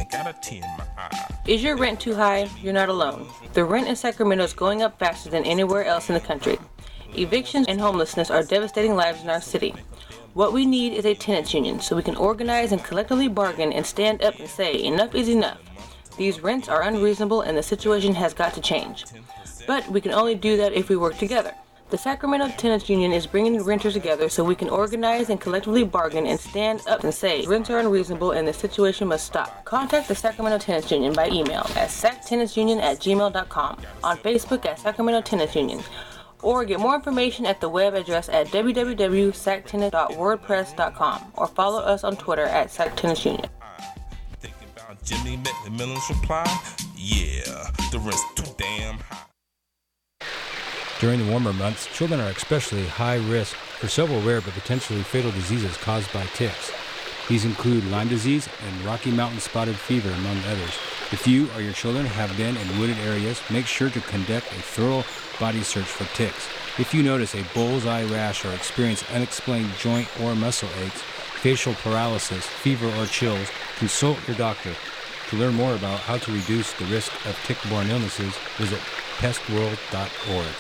Is your rent too high? You're not alone. The rent in Sacramento is going up faster than anywhere else in the country. Evictions and homelessness are devastating lives in our city. What we need is a tenants union so we can organize and collectively bargain and stand up and say enough is enough. These rents are unreasonable and the situation has got to change. But we can only do that if we work together. The Sacramento Tenants Union is bringing renters together so we can organize and collectively bargain and stand up and say rents are unreasonable and the situation must stop. Contact the Sacramento Tenants Union by email at sactenantsunion@gmail.com, on Facebook at Sacramento Tenants Union, or get more information at the web address at www.sactenants.wordpress.com, or follow us on Twitter at SacTenantsUnion. Thinking about Jimmy McMillan's reply? Yeah, the rent's too damn high. During the warmer months, children are especially high risk for several rare but potentially fatal diseases caused by ticks. These include Lyme disease and Rocky Mountain spotted fever, among others. If you or your children have been in wooded areas, make sure to conduct a thorough body search for ticks. If you notice a bullseye rash or experience unexplained joint or muscle aches, facial paralysis, fever, or chills, consult your doctor. To learn more about how to reduce the risk of tick-borne illnesses, visit pestworld.org.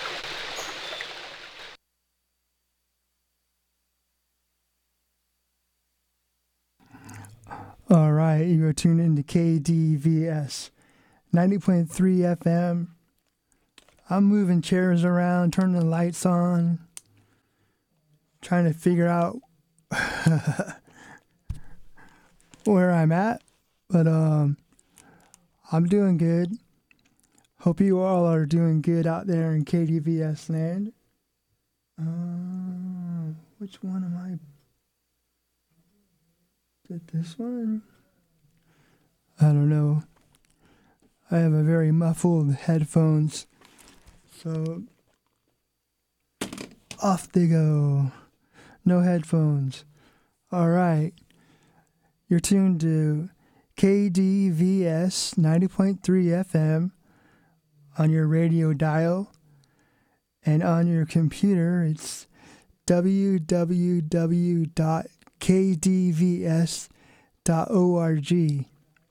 All right, you're tuned into KDVS 90.3 FM. I'm moving chairs around, turning the lights on, trying to figure out where I'm at, but I'm doing good. Hope you all are doing good out there in KDVS land. Which one am I? Is it this one? I don't know. I have a very muffled headphones, so off they go. No headphones. All right. You're tuned to KDVS 90.3 FM on your radio dial, and on your computer it's www.kdvs.org,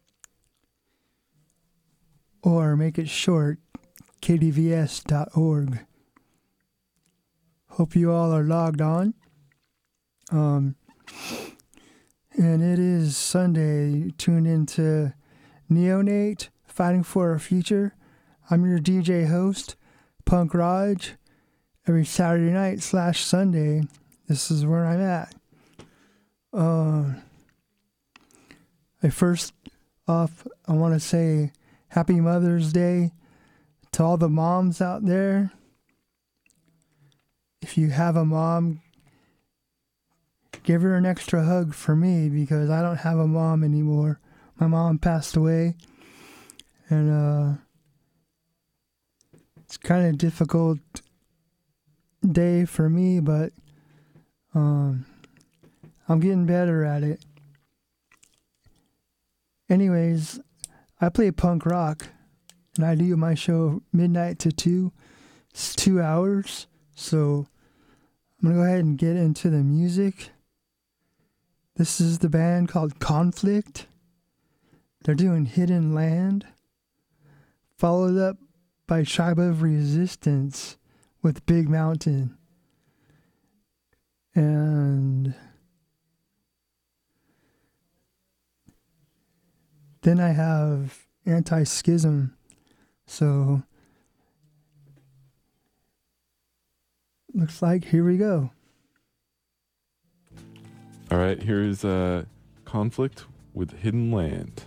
or make it short, kdvs.org. Hope you all are logged on. And it is Sunday. Tune into Neonate, Fighting for a Future. I'm your DJ host, Punk Raj. Every Saturday night / Sunday, this is where I'm at. First off, I want to say Happy Mother's Day to all the moms out there. If you have a mom, give her an extra hug for me, because I don't have a mom anymore. My mom passed away, and it's kind of difficult day for me, but I'm getting better at it. Anyways, I play punk rock, and I do my show midnight to 2. It's 2 hours, so I'm going to go ahead and get into the music. This is the band called Conflict. They're doing Hidden Land, followed up by Tribe of Resistance with Big Mountain. And then I have Anti-Schism. So looks like here we go. All right, here is Conflict with Hidden Land.